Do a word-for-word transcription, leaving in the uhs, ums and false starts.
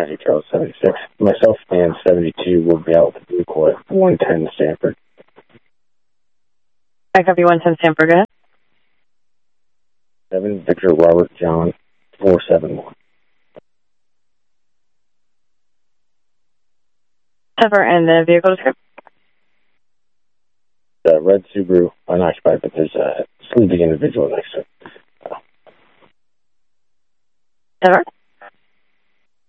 County Trail seventy-six. Myself and seventy-two will be out with the vehicle at one ten Stanford. I copy one ten Stanford, go ahead. seven Victor Robert John four seven one. Cover and the vehicle description. The red Subaru, unoccupied, but there's a sleeping individual next to it. Cover.